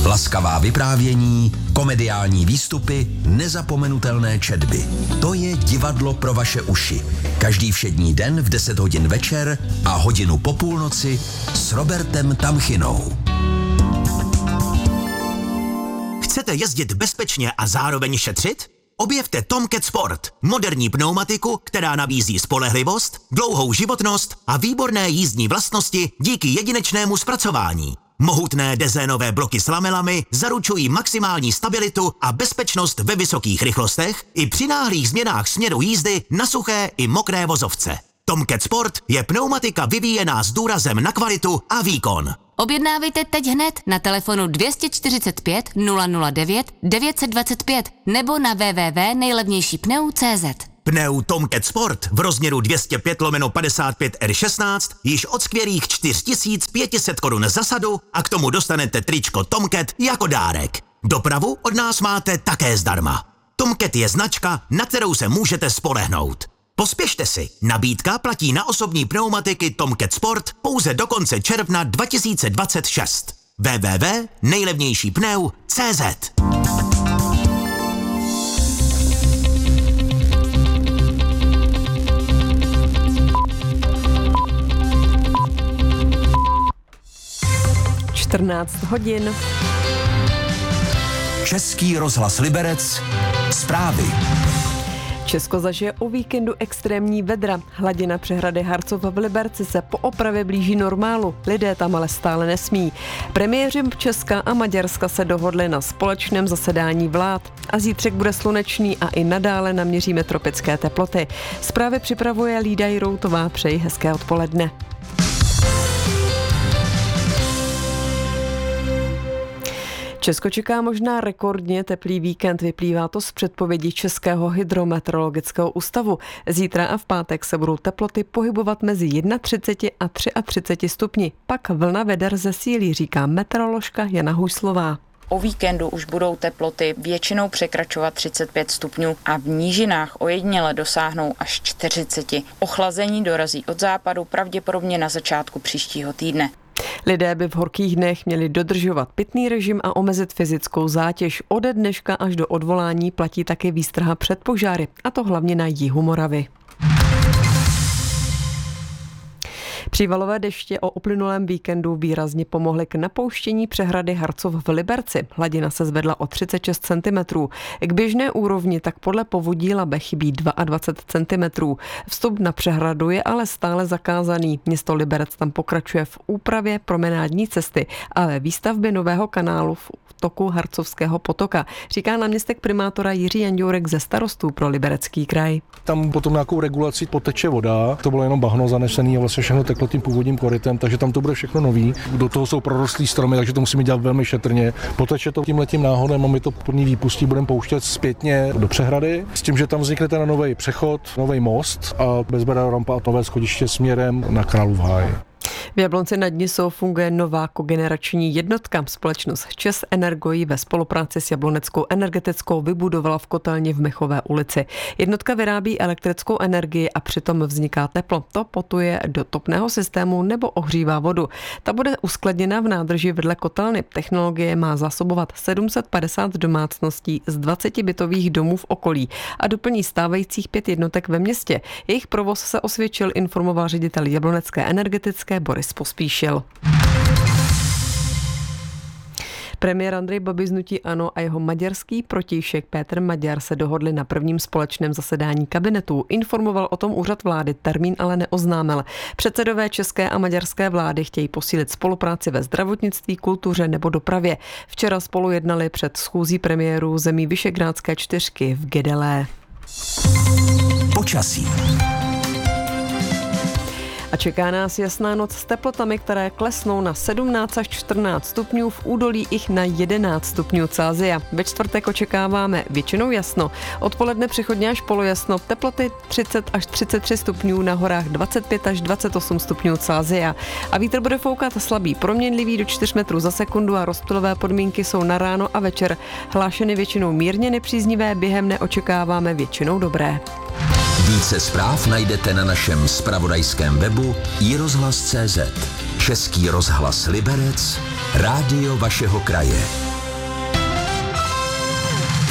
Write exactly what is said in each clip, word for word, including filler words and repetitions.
Laskavá vyprávění, komediální výstupy, nezapomenutelné četby. To je divadlo pro vaše uši. Každý všední den v deset hodin večer a hodinu po půlnoci s Robertem Tamchinou. Chcete jezdit bezpečně a zároveň šetřit? Objevte Tomcat Sport, moderní pneumatiku, která nabízí spolehlivost, dlouhou životnost a výborné jízdní vlastnosti díky jedinečnému zpracování. Mohutné dezénové bloky s lamelami zaručují maximální stabilitu a bezpečnost ve vysokých rychlostech i při náhlých změnách směru jízdy na suché i mokré vozovce. Tomcat Sport je pneumatika vyvíjená s důrazem na kvalitu a výkon. Objednávejte teď hned na telefonu dvě stě čtyřicet pět nula nula devět devět set dvacet pět nebo na w w w tečka nejlevnější pneu tečka cé zet. Pneu Tomcat Sport v rozměru dvě stě pět lomeno padesát pět R šestnáct již od skvělých čtyři tisíce pět set korun za sadu a k tomu dostanete tričko Tomcat jako dárek. Dopravu od nás máte také zdarma. Tomcat je značka, na kterou se můžete spolehnout. Pospěšte si, nabídka platí na osobní pneumatiky Tomcat Sport pouze do konce června dva tisíce dvacet šest. w w w tečka nejlevnější pneu tečka cé zet. čtrnáct hodin. Český rozhlas Liberec. Zprávy. Česko zažije o víkendu extrémní vedra. Hladina přehrady Harcov v Liberci se po opravě blíží normálu. Lidé tam ale stále nesmí. Premiéři Česka a Maďarska se dohodli na společném zasedání vlád. A zítřek bude slunečný a i nadále naměříme tropické teploty. Zprávy připravuje Lída Jiroutová. Přeji hezké odpoledne. Česko čeká možná rekordně teplý víkend, vyplývá to z předpovědi Českého hydrometeorologického ústavu. Zítra a v pátek se budou teploty pohybovat mezi třicet jedna a třicet tři stupni. Pak vlna veder zesílí, říká meteoroložka Jana Hujslová. O víkendu už budou teploty většinou překračovat třicet pět stupňů a v nížinách ojediněle dosáhnou až čtyřicet. Ochlazení dorazí od západu pravděpodobně na začátku příštího týdne. Lidé by v horkých dnech měli dodržovat pitný režim a omezit fyzickou zátěž. Ode dneška až do odvolání platí také výstraha před požáry, a to hlavně na jihu Moravy. Přívalové deště o uplynulém víkendu výrazně pomohly k napouštění přehrady Harcov v Liberci. Hladina se zvedla o třicet šest centimetrů. K běžné úrovni tak podle povodí Labe chybí dvacet dva centimetrů. Vstup na přehradu je ale stále zakázaný. Město Liberec tam pokračuje v úpravě promenádní cesty a ve výstavbě nového kanálu v toku Harcovského potoka, říká náměstek primátora Jiří Janďourek ze Starostů pro Liberecký kraj. Tam potom nějakou regulací poteče voda, to bylo jenom bahno zanesený a vlastně všechno teklo tím původním korytem, takže tam to bude všechno nový. Do toho jsou prorostlý stromy, takže to musíme dělat velmi šetrně. Poteče to tímhletím náhodem a my to první výpustí budeme pouštět zpětně do přehrady, s tím, že tam vznikne ten nový přechod, nový most a bezbřehá rampa a nové schodiště směrem na Králův háj. V Jablonci nad Nisou funguje nová kogenerační jednotka. Společnost ČEZ Energo ji ve spolupráci s Jabloneckou energetickou vybudovala v kotelně v Mechové ulici. Jednotka vyrábí elektrickou energii a přitom vzniká teplo. To potuje do topného systému nebo ohřívá vodu. Ta bude uskladněna v nádrži vedle kotelny. Technologie má zásobovat sedm set padesát domácností z dvaceti bytových domů v okolí a doplní stávajících pět jednotek ve městě. Jejich provoz se osvědčil, informoval ředitel Jablonecké energetické Boris Pospíšil. Premiér Andrej Babiš z hnutí ANO a jeho maďarský protějšek Péter Maďar se dohodli na prvním společném zasedání kabinetu. Informoval o tom úřad vlády, termín ale neoznámil. Předsedové české a maďarské vlády chtějí posílit spolupráci ve zdravotnictví, kultuře nebo dopravě. Včera spolu jednali před schůzí premiérů zemí Visegrádské čtyřky v Gedelé. Počasí. A čeká nás jasná noc s teplotami, které klesnou na sedmnáct až čtrnáct stupňů, v údolí jich na jedenáct stupňů Celsia. Ve čtvrtek očekáváme většinou jasno. Odpoledne přechodně až polojasno, teploty třicet až třicet tři stupňů, na horách dvacet pět až dvacet osm stupňů Celsia. A vítr bude foukat slabý, proměnlivý do čtyř metrů za sekundu a rozptylové podmínky jsou na ráno a večer hlášeny většinou mírně nepříznivé, během neočekáváme většinou dobré. Více zpráv najdete na našem zpravodajském webu i rozhlas tečka cé zet. Český rozhlas Liberec, rádio vašeho kraje.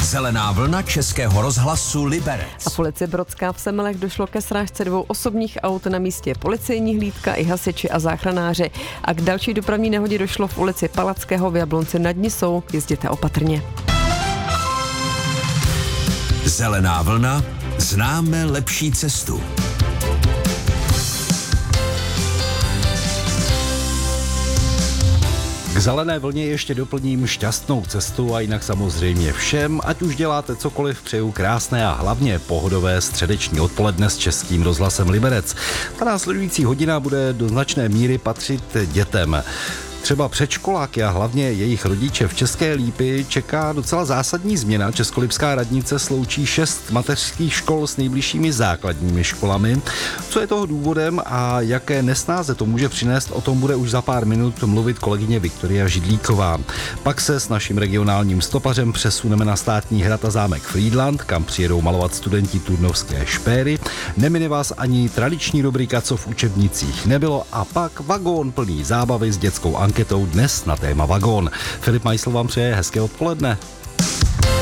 Zelená vlna Českého rozhlasu Liberec. A v ulici Brodská v Semelech došlo ke srážce dvou osobních aut, na místě policejní hlídka i hasiči a záchranáři. A k další dopravní nehodě došlo v ulici Palackého v Jablonci nad Nisou. Jezděte opatrně. Zelená vlna, známe lepší cestu. K zelené vlně ještě doplním šťastnou cestu a jinak samozřejmě všem, ať už děláte cokoliv, přeju krásné a hlavně pohodové středeční odpoledne s Českým rozhlasem Liberec. Ta následující hodina bude do značné míry patřit dětem. Třeba předškoláky a hlavně jejich rodiče v České Lípi čeká docela zásadní změna. Českolipská radnice sloučí šest mateřských škol s nejbližšími základními školami. Co je toho důvodem a jaké nesnáze to může přinést, o tom bude už za pár minut mluvit kolegyně Viktoria Židlíková. Pak se s naším regionálním stopařem přesuneme na státní hrad a zámek Frýdlant, kam přijedou malovat studenti Turnovské špéry. Nemine vás ani tradiční rubrika, co v učebnicích nebylo, a pak vagón plný zábavy s dětskou anketou dnes na téma vagón. Filip Majsl vám přeje hezké odpoledne.